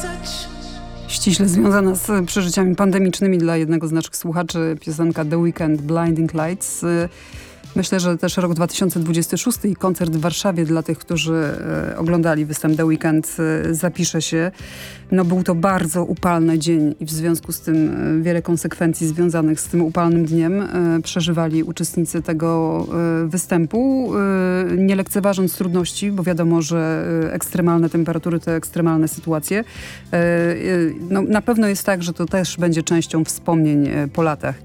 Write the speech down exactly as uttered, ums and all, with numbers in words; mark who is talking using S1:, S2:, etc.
S1: Ściśle związana z przeżyciami pandemicznymi dla jednego z naszych słuchaczy piosenka The Weeknd, Blinding Lights. Myślę, że też rok dwa tysiące dwudziesty szósty i koncert w Warszawie dla tych, którzy e, oglądali występ The Weeknd, e, zapisze się. No był to bardzo upalny dzień i w związku z tym e, wiele konsekwencji związanych z tym upalnym dniem e, przeżywali uczestnicy tego e, występu. E, nie lekceważąc trudności, bo wiadomo, że e, ekstremalne temperatury to ekstremalne sytuacje. E, e, no, na pewno jest tak, że to też będzie częścią wspomnień e, po latach.